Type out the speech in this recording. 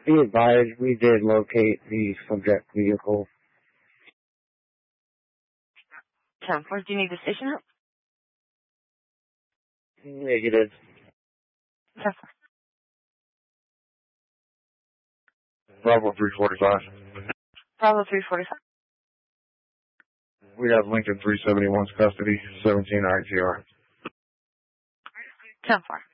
Be advised, we did locate the subject vehicle. 10-4, do you need the station help? Negative. 10-4. Bravo 345. Bravo 345. We have Lincoln 371's custody, 17 IGR. 10-4.